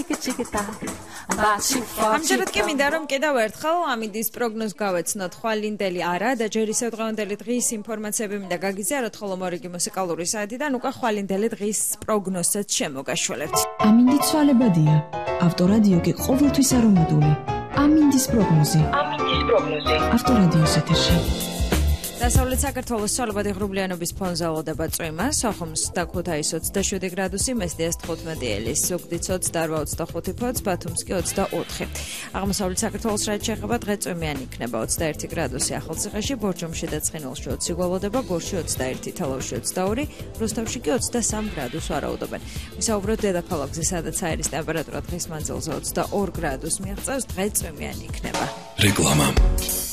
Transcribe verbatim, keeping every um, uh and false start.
ამჯერად კი მინდა რომ კიდევ ერთხელ ამინდის პროგნოზ გავეცნოთ ხვალინდელი არა და ჯერ ისევ დღევანდელი დღის ინფორმაციები მინდა გაგიზიაროთ ხოლო მორიგი მუსიკალური საათიდან უკვე ხვალინდელი დღის პროგნოზსაც შემოგაშველებთ. ამინდი ცვალებადია. ავტორადიო კი ყოველთვის არომატული. ამინდის პროგნოზი. ამინდის პროგნოზი. ავტორადიოს ეთერში. დასავლეთ საქართველოს ცვალებადი ღრუბლიანობის ფონზე ელოდება წვიმა, სოხუმს და ქუთაისს ოცდაშვიდი გრადუსი, მესტიას თხუთმეტი ელის, ზუგდიდს ოცდაორ ოცდახუთი ფოთს, ბათუმს კი ოცდაოთხი. აღმოსავლეთ საქართველოს რაც შეეხება დღე წვიმიანი იქნება ოცდაერთი გრადუსი ახალციხეში, ბორჯომში და ცხინვალში ოცი გველოდება, გორში ოცდაერთი, თელავში ოცდაორი, რუსთავში კი ოცდასამ გრადუსს ვარაუდობენ. ვისაუბროთ დედაქალაქზე, სადაც აირის ტემპერატურა დღის მანძილზე ოცდაორ გრადუსს მიაღწევს, დღე წვიმიანი იქნება. რეკლამა